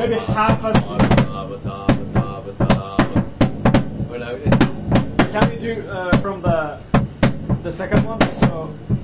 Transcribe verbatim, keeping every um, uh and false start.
maybe half a. Can we do uh, from the the second one? So.